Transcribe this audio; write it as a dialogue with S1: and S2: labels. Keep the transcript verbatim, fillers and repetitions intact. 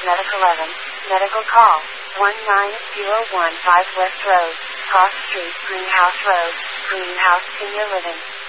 S1: Medic eleven, medical call, one nine zero one five West Road, Cross Street, Greenhouse Road, Greenhouse Senior Living.